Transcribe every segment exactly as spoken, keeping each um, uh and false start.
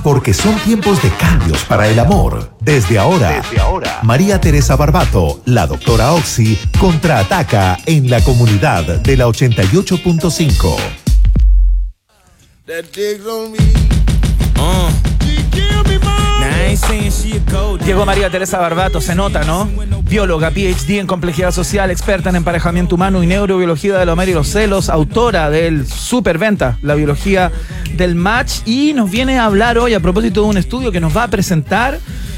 Porque son tiempos de cambios para el amor. Desde ahora, Desde ahora, María Teresa Barbato, la doctora Oxy, contraataca en la comunidad de la ochenta y ocho punto cinco. Llegó María Teresa Barbato, se nota, ¿no? Bióloga, P H D en complejidad social, experta en emparejamiento humano y neurobiología del amor y los celos, autora del Superventa, la biología del match, y nos viene a hablar hoy a propósito de un estudio que nos va a presentar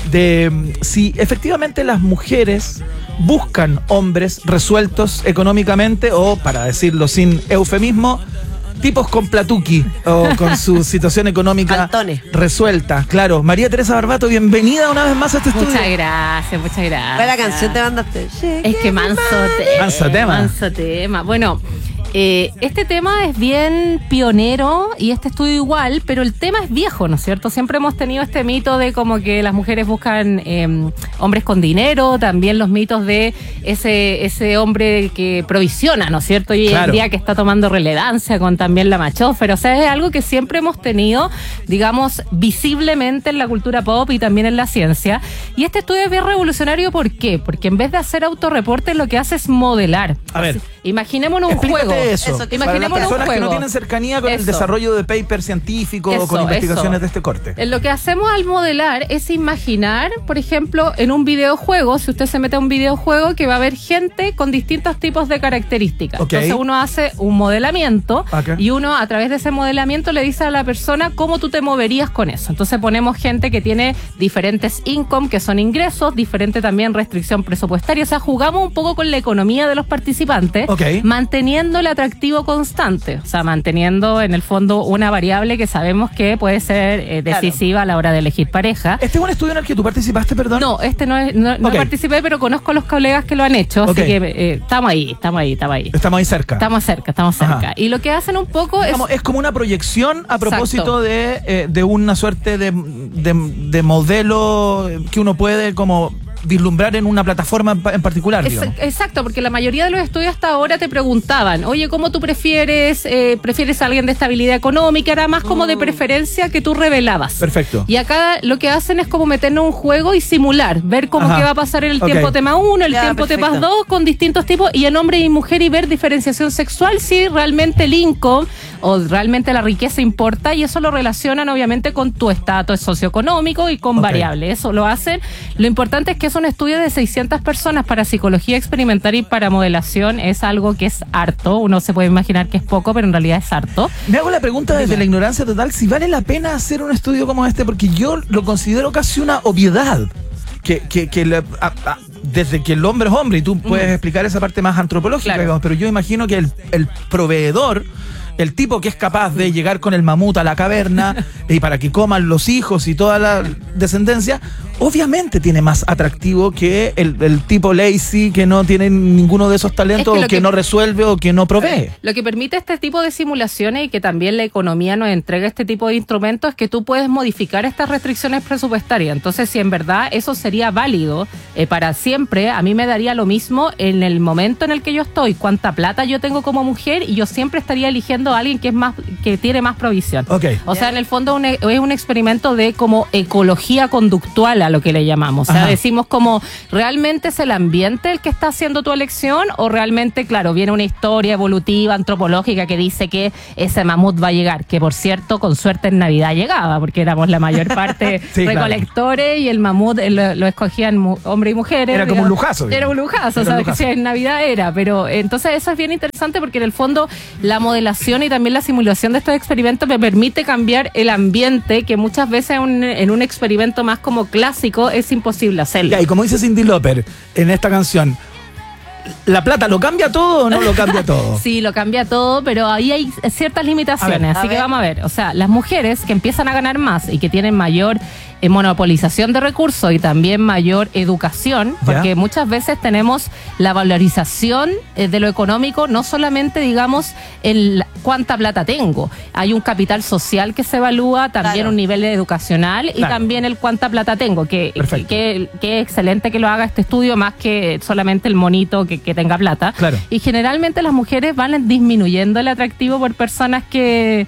de si efectivamente las mujeres buscan hombres resueltos económicamente o, para decirlo sin eufemismo, tipos con platuqui o con su situación económica Antones. resuelta. Claro. María Teresa Barbato, bienvenida una vez más a este estudio. Muchas gracias, muchas gracias. ¿Cuál la canción te mandaste? Es que manso tema. Manso tema. Manso tema. Bueno, eh, este tema es bien pionero y este estudio igual, pero el tema es viejo, ¿no es cierto? Siempre hemos tenido este mito de como que las mujeres buscan eh, hombres con dinero, también los mitos de ese ese hombre que provisiona, ¿no es cierto? Y hoy Claro. en día que está tomando relevancia con también la machófera, o sea, es algo que siempre hemos tenido, digamos, visiblemente en la cultura pop y también en la ciencia. Y este estudio es bien revolucionario, ¿por qué? Porque en vez de hacer autorreportes, lo que hace es modelar. A ver. Imaginémonos un Explícate juego. eso. Eso, Para las imaginémonos un personas que no juego. tienen cercanía con el Eso. desarrollo de papers científicos o con Eso, investigaciones eso. de este corte. Eh, Lo que hacemos al modelar es imaginar, por ejemplo, en un videojuego, si usted se mete a un videojuego, que va a haber gente con distintos tipos de características. Ok. Entonces uno hace un modelamiento Ok. y uno a través de ese modelamiento le dice a la persona cómo tú te moverías con eso. Entonces ponemos gente que tiene diferentes income, que son ingresos, diferente también restricción presupuestaria. O sea, jugamos un poco con la economía de los participantes, Ok. manteniendo el atractivo constante. O sea, manteniendo en el fondo una variable que sabemos que puede ser eh, decisiva a la hora de elegir pareja. ¿Este es un estudio en el que tú participaste, perdón? No, este no, es, no, no Ok. participé, pero conozco a los colegas que lo han hecho, Ok. así que eh, estamos ahí, estamos ahí, estamos ahí. Estamos ahí cerca. Estamos cerca, estamos cerca. Ajá. Y lo que hacen un poco es... Digamos, es como una proyección a propósito Exacto. de, eh, de una suerte de, de, de modelo que uno puede como vislumbrar en una plataforma en pa- en particular, Es- digamos. exacto, porque la mayoría de los estudios hasta ahora te preguntaban, oye, ¿cómo tú prefieres? Eh, ¿Prefieres a alguien de estabilidad económica? Era más como de preferencia que tú revelabas. Perfecto. Y acá lo que hacen es como meternos en un juego y simular, ver cómo Ajá. que va a pasar en el Ok. tiempo tema uno, el Ya, tiempo tema perfecto. dos, con distintos tipos, y en hombre y mujer, y ver diferenciación sexual, si realmente el income o realmente la riqueza importa, y eso lo relacionan obviamente con tu estatus socioeconómico y con Ok. variables. Eso lo hacen. Lo importante es que es un estudio de seiscientas personas para psicología experimental y para modelación. Es algo que es harto. Uno se puede imaginar que es poco, pero en realidad es harto. Me hago la pregunta desde la ignorancia total, si vale la pena hacer un estudio como este, porque yo lo considero casi una obviedad. Que, que, que la- a- a- desde que el hombre es hombre, y tú puedes Mm. explicar esa parte más antropológica, Claro. digamos, pero yo imagino que el, el proveedor, el tipo que es capaz de llegar con el mamut a la caverna y para que coman los hijos y toda la descendencia, obviamente tiene más atractivo que el, el tipo lazy que no tiene ninguno de esos talentos, Es que o lo que, que- no resuelve o que no provee. Lo que permite este tipo de simulaciones y que también la economía nos entrega este tipo de instrumentos es que tú puedes modificar estas restricciones presupuestarias. Entonces, si en verdad eso sería válido eh, para siempre, a mí me daría lo mismo en el momento en el que yo estoy, cuánta plata yo tengo como mujer, y yo siempre estaría eligiendo a alguien que es más que tiene más provisión. Ok. O sea, en el fondo un- es un experimento de como ecología conductual, a lo que le llamamos. O sea, Ajá. decimos como, ¿realmente es el ambiente el que está haciendo tu elección? O realmente, claro, viene una historia evolutiva, antropológica, que dice que ese mamut va a llegar, que por cierto, con suerte en Navidad llegaba, porque éramos la mayor parte Sí, claro. recolectores, y el mamut eh, lo, lo escogían mu- hombres y mujeres. Era como un digamos. lujazo, Era digamos. un lujazo, Era o sea, un que lujazo. si en Navidad era, pero eh, entonces eso es bien interesante, porque en el fondo la modelación y también la simulación de estos experimentos me permite cambiar el ambiente, que muchas veces un- en un experimento más como clásico es imposible hacerlo. Ya, y como dice Cyndi Lauper en esta canción, ¿la plata lo cambia todo o no lo cambia todo? Sí, lo cambia todo, pero ahí hay ciertas limitaciones, A ver, así a que ver. vamos a ver. O sea, las mujeres que empiezan a ganar más y que tienen mayor eh, monopolización de recursos y también mayor educación, Ya. porque muchas veces tenemos la valorización eh, de lo económico, no solamente, digamos, en la- cuánta plata tengo. Hay un capital social que se evalúa, también Claro. un nivel educacional y Claro. también el cuánta plata tengo, que, Perfecto. que, que es excelente que lo haga este estudio, más que solamente el monito que, que tenga plata. Claro. Y generalmente las mujeres van disminuyendo el atractivo por personas que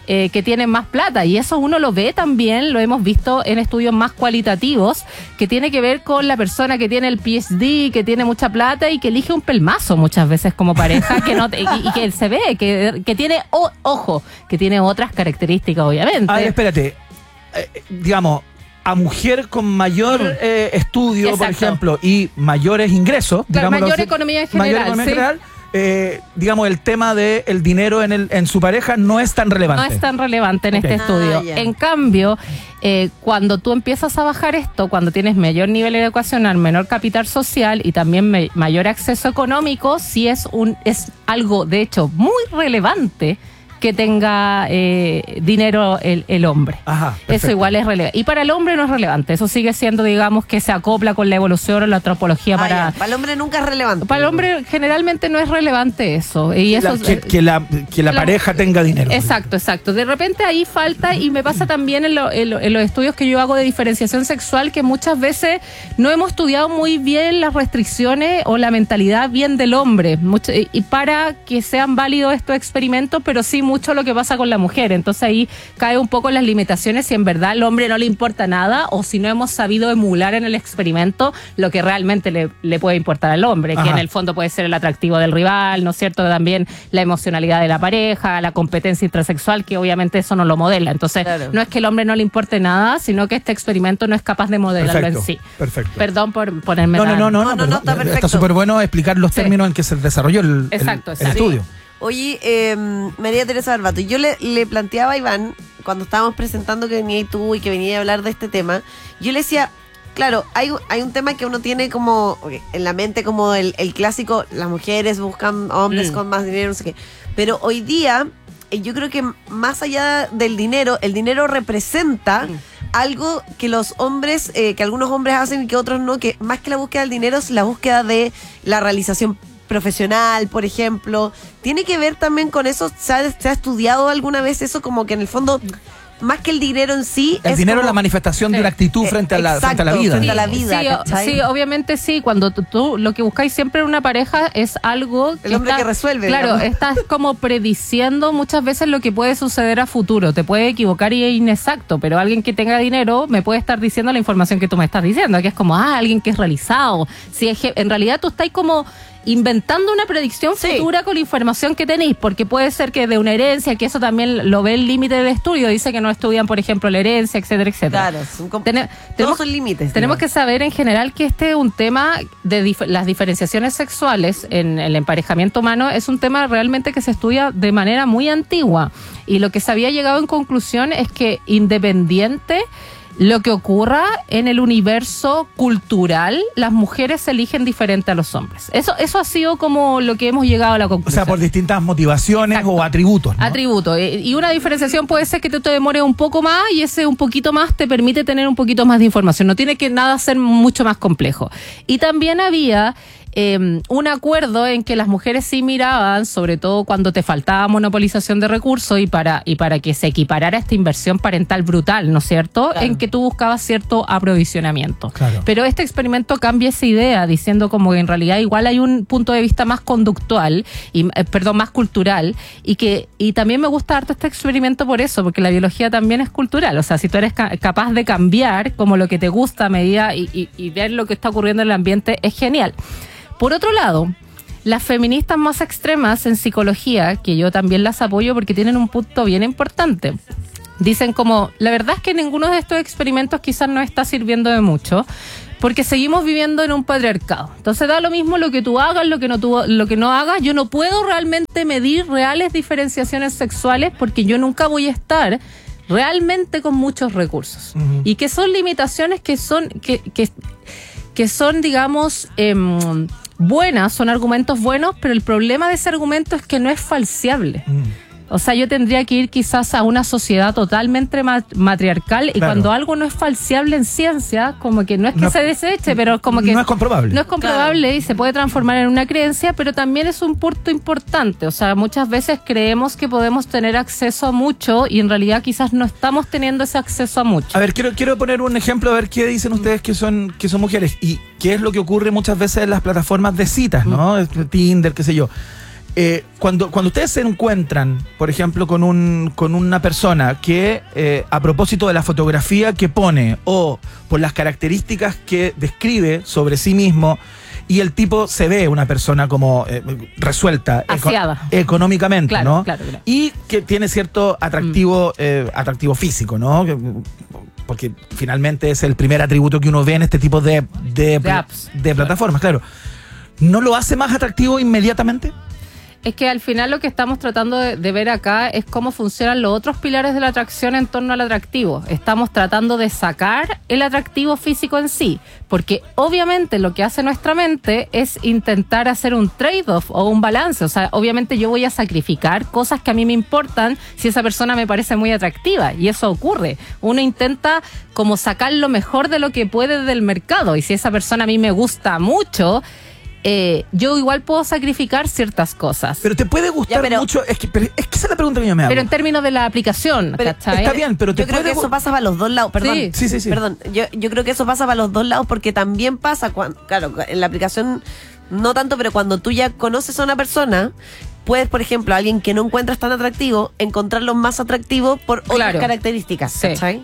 eh, que tienen más plata. Y eso uno lo ve también, lo hemos visto en estudios más cualitativos, que tiene que ver con la persona que tiene el P H D, que tiene mucha plata y que elige un pelmazo muchas veces como pareja, que no, y, y que se ve, que, que tiene, oh, ojo, que tiene otras características, obviamente. A ver, espérate. Eh, digamos, a mujer con mayor eh, estudio, Exacto. por ejemplo, y mayores ingresos, Claro, digámoslo mayor así, economía en mayor general, economía en sí. general, eh, digamos, el tema del el dinero en, el, en su pareja no es tan relevante. No es tan relevante en Ok. este estudio. Ah, ya. En cambio, eh, cuando tú empiezas a bajar esto, cuando tienes mayor nivel educacional, menor capital social y también me- mayor acceso económico, sí es un es algo, de hecho, muy relevante que tenga eh, dinero el, el hombre. Ajá, Eso perfecto. igual es relevante. Y para el hombre no es relevante. Eso sigue siendo, digamos, que se acopla con la evolución o la antropología Ah, para... ya. Para el hombre nunca es relevante. Para el hombre generalmente no es relevante eso. Y eso La- que, que la, que la la- pareja tenga dinero. Exacto, exacto. De repente ahí falta, y me pasa también en, lo- en lo- en los estudios que yo hago de diferenciación sexual, que muchas veces no hemos estudiado muy bien las restricciones o la mentalidad bien del hombre. Mucho, y y para que sean válidos estos experimentos, pero sí mucho lo que pasa con la mujer. Entonces ahí cae un poco en las limitaciones si en verdad al hombre no le importa nada o si no hemos sabido emular en el experimento lo que realmente le, le puede importar al hombre, Ajá. que en el fondo puede ser el atractivo del rival, ¿no es cierto? También la emocionalidad de la pareja, la competencia intrasexual, que obviamente eso no lo modela. Entonces, Claro. no es que el hombre no le importe nada, sino que este experimento no es capaz de modelarlo Perfecto, en sí. perfecto. Perdón por ponerme No, no, tan- no, no, No, no, pero no, está perfecto. está súper bueno explicar los Sí. términos en que se desarrolló el, el- Exacto, el exacto. estudio. Oye, eh, María Teresa Barbato, yo le, le planteaba a Iván, cuando estábamos presentando que venía tú y que venía a hablar de este tema, yo le decía, claro, hay, hay un tema que uno tiene como en la mente como el, el clásico, las mujeres buscan hombres Mm. con más dinero, no sé qué, pero hoy día eh, yo creo que más allá del dinero, el dinero representa Mm. algo que los hombres, eh, que algunos hombres hacen y que otros no, que más que la búsqueda del dinero es la búsqueda de la realización profesional, por ejemplo. ¿Tiene que ver también con eso? ¿Se ha, se ha estudiado alguna vez eso? Como que en el fondo, más que el dinero en sí... El es dinero como- es la manifestación de una actitud Eh, frente a la, exacto, frente a la vida. frente a la Sí, vida, sí, ¿cachai? sí, obviamente sí. Cuando tú, tú lo que buscáis siempre en una pareja es algo que El hombre está- que resuelve, Claro, digamos. estás como prediciendo muchas veces lo que puede suceder a futuro. Te puede equivocar y es inexacto, pero alguien que tenga dinero me puede estar diciendo la información que tú me estás diciendo, que es como, ah, alguien que es realizado. Si es que en realidad tú estás como inventando una predicción Sí. futura con la información que tenéis, porque puede ser que de una herencia, que eso también lo ve el límite del estudio, dice que no estudian, por ejemplo, la herencia, etcétera, etcétera. Claro, son como- Tene- todos tenemos, son límites. tenemos que digamos. saber en general que este es un tema de dif- las diferenciaciones sexuales en el emparejamiento humano, es un tema realmente que se estudia de manera muy antigua, y lo que se había llegado en conclusión es que independiente lo que ocurra en el universo cultural, las mujeres eligen diferente a los hombres. Eso, eso ha sido como lo que hemos llegado a la O conclusión. sea, por distintas motivaciones Exacto. o atributos, ¿no? Atributo. Eh, Y una diferenciación puede ser que tú te demores un poco más y ese un poquito más te permite tener un poquito más de información. No tiene que nada ser mucho más complejo. Y también había eh, un acuerdo en que las mujeres sí miraban, sobre todo cuando te faltaba monopolización de recursos y para, y para que se equiparara esta inversión parental brutal, ¿no es cierto? Claro. En que tú buscabas cierto aprovisionamiento. Claro. Pero este experimento cambia esa idea, diciendo como que en realidad igual hay un punto de vista más conductual, y eh, perdón, más cultural, y que y también me gusta harto este experimento por eso, porque la biología también es cultural. O sea, si tú eres ca- capaz de cambiar como lo que te gusta a medida y, y, y ver lo que está ocurriendo en el ambiente, es genial. Por otro lado, las feministas más extremas en psicología, que yo también las apoyo porque tienen un punto bien importante, dicen como, la verdad es que ninguno de estos experimentos quizás no está sirviendo de mucho, porque seguimos viviendo en un patriarcado. Entonces da lo mismo lo que tú hagas, lo que no tú, lo que no hagas. Yo no puedo realmente medir reales diferenciaciones sexuales porque yo nunca voy a estar realmente con muchos recursos. Ujú. Y que son limitaciones que son, que, que, que son, digamos, em, buenas, son argumentos buenos, pero el problema de ese argumento es que no es falseable. Mm. O sea, yo tendría que ir quizás a una sociedad totalmente ma- matriarcal, y Claro. cuando algo no es falseable en ciencia, como que no es que No- se deseche, pero como que no es comprobable. no es comprobable y se puede transformar en una creencia, pero también es un punto importante. O sea, muchas veces creemos que podemos tener acceso a mucho y en realidad quizás no estamos teniendo ese acceso a mucho. A ver, quiero, quiero poner un ejemplo, a ver qué dicen ustedes que son, que son mujeres y qué es lo que ocurre muchas veces en las plataformas de citas, ¿no? Tinder, qué sé yo. Eh, cuando, cuando ustedes se encuentran, por ejemplo, con un con una persona que eh, a propósito de la fotografía que pone o por las características que describe sobre sí mismo, y el tipo se ve una persona como eh, resuelta eco- económicamente, claro, ¿no? Claro, claro. Y que tiene cierto atractivo, mm. eh, atractivo físico, ¿no? Que, porque finalmente es el primer atributo que uno ve en este tipo de, de, de, apps. de plataformas, claro. ¿No lo hace más atractivo inmediatamente? Es que al final lo que estamos tratando de, de ver acá es cómo funcionan los otros pilares de la atracción en torno al atractivo. Estamos tratando de sacar el atractivo físico en sí, porque obviamente lo que hace nuestra mente es intentar hacer un trade-off o un balance. O sea, obviamente yo voy a sacrificar cosas que a mí me importan si esa persona me parece muy atractiva, y eso ocurre. Uno intenta como sacar lo mejor de lo que puede del mercado, y si esa persona a mí me gusta mucho, Eh, yo igual puedo sacrificar ciertas cosas. Pero te puede gustar Ya, pero- mucho. Es que, pero es que esa es la pregunta que yo me hago. Pero en términos de la aplicación, Pero ¿cachai? Está bien, pero te Yo creo puede que eso gu- pasa para los dos lados, perdón. Sí. Sí, sí, sí. Perdón, yo, yo creo que eso pasa para los dos lados porque también pasa cuando, claro, en la aplicación no tanto, pero cuando tú ya conoces a una persona, puedes, por ejemplo, a alguien que no encuentras tan atractivo, encontrarlo más atractivo por otras Claro. características, Sí. ¿cachai?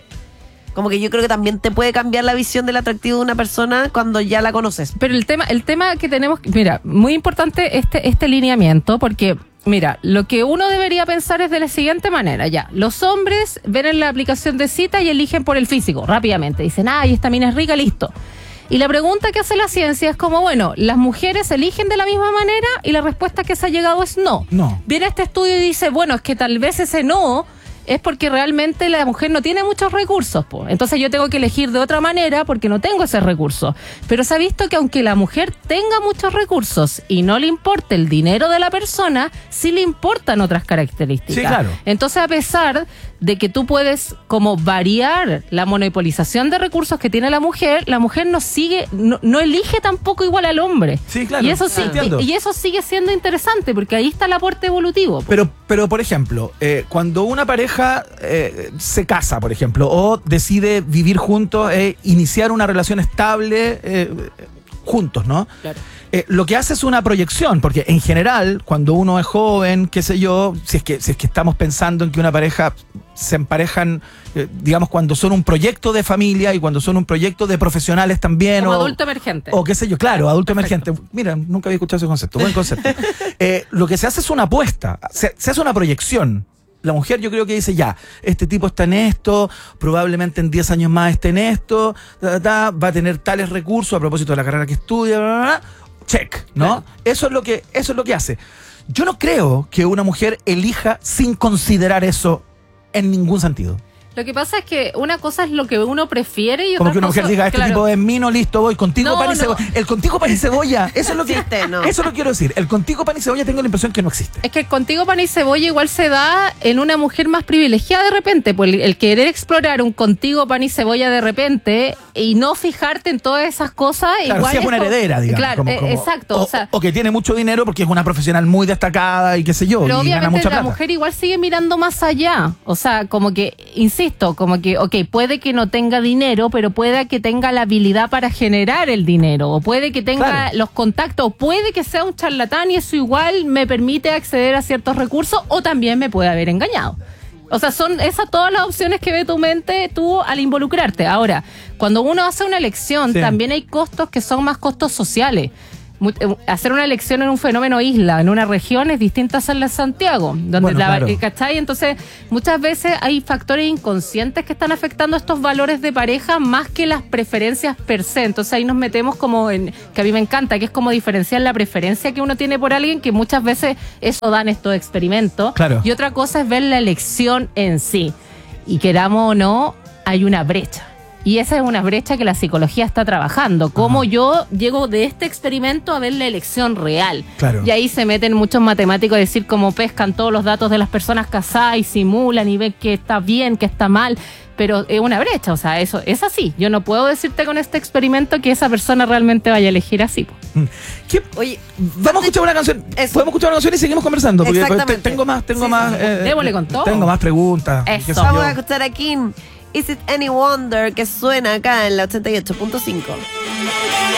Como que yo creo que también te puede cambiar la visión del atractivo de una persona cuando ya la conoces. Pero el tema, el tema que tenemos, mira, muy importante este, este lineamiento, porque, mira, lo que uno debería pensar es de la siguiente manera, ya, los hombres ven en la aplicación de cita y eligen por el físico, rápidamente, dicen, ay, esta mina es rica, listo. Y la pregunta que hace la ciencia es como, bueno, ¿las mujeres eligen de la misma manera? Y la respuesta que se ha llegado es no. No. Viene este estudio y dice, bueno, es que tal vez ese no es porque realmente la mujer no tiene muchos recursos, po. Entonces yo tengo que elegir de otra manera porque no tengo ese recurso. Pero se ha visto que aunque la mujer tenga muchos recursos y no le importe el dinero de la persona, sí le importan otras características. Sí, claro. Entonces, a pesar de que tú puedes como variar la monopolización de recursos que tiene la mujer, la mujer no sigue, no, no elige tampoco igual al hombre. Sí, claro. Y eso sí, Entiendo. y, y eso sigue siendo interesante porque ahí está el aporte evolutivo, po. Pero, pero por ejemplo, eh, cuando una pareja eh, se casa, por ejemplo, o decide vivir juntos, eh, iniciar una relación estable eh, juntos, ¿no? Claro. Eh, lo que hace es una proyección, porque en general, cuando uno es joven, qué sé yo, si es que, si es que estamos pensando en que una pareja se emparejan, eh, digamos, cuando son un proyecto de familia y cuando son un proyecto de profesionales también. Como o, adulto emergente. O qué sé yo, claro, adulto Perfecto. emergente. Mira, nunca había escuchado ese concepto, buen concepto. Eh, lo que se hace es una apuesta, se, se hace una proyección. La mujer yo creo que dice, ya, este tipo está en esto, probablemente en diez años más esté en esto, ta, ta, ta, va a tener tales recursos a propósito de la carrera que estudia, bla, bla, bla, check, ¿no? Claro. Eso es lo que, eso es lo que hace. Yo no creo que una mujer elija sin considerar eso en ningún sentido. Lo que pasa es que una cosa es lo que uno prefiere y otra Como que una cosa, mujer diga, este claro. tipo es mino, listo, voy contigo No, pan y no. cebolla. El contigo pan y cebolla, eso es lo que existe, no. Eso lo quiero decir. El contigo pan y cebolla tengo la impresión que no existe. Es que el contigo pan y cebolla igual se da en una mujer más privilegiada de repente, pues el, el querer explorar un contigo pan y cebolla de repente y no fijarte en todas esas cosas, Claro, igual si es una como- heredera, digamos. Claro, como- eh, como- exacto. O, o sea, o que tiene mucho dinero porque es una profesional muy destacada y qué sé yo, pero y gana obviamente mucha la plata. mujer igual sigue mirando más allá. O sea, como que, insisto, como que, ok, puede que no tenga dinero, pero puede que tenga la habilidad para generar el dinero, o puede que tenga Claro. los contactos, o puede que sea un charlatán y eso igual me permite acceder a ciertos recursos, o también me puede haber engañado. O sea, son esas todas las opciones que ve tu mente tú al involucrarte. Ahora, cuando uno hace una elección, Sí. también hay costos que son más costos sociales. Mu- eh, Hacer una elección en un fenómeno isla, en una región, es distinta a hacerla en Santiago, donde Bueno, la, claro. eh, ¿cachai? Entonces, muchas veces hay factores inconscientes que están afectando estos valores de pareja más que las preferencias per se. Entonces ahí nos metemos como en, que a mí me encanta, que es como diferenciar la preferencia que uno tiene por alguien, que muchas veces eso dan estos experimentos. Claro. Y otra cosa es ver la elección en sí. Y queramos o no, hay una brecha. Y esa es una brecha que la psicología está trabajando. Cómo yo llego de este experimento a ver la elección real. Claro. Y ahí se meten muchos matemáticos a decir cómo pescan todos los datos de las personas casadas y simulan y ven que está bien, que está mal. Pero es una brecha, o sea, eso es así. Yo no puedo decirte con este experimento que esa persona realmente vaya a elegir así, po. ¿Qué- Oye, Vamos a escuchar una canción. Eso. Podemos escuchar una canción y seguimos conversando. Porque Exactamente. te- tengo más, tengo Sí, más. sí. eh, Démosle con todo. Tengo más preguntas. Eso. qué sé vamos yo. a escuchar aquí Is It Any Wonder que suena acá en la ochenta y ocho punto cinco.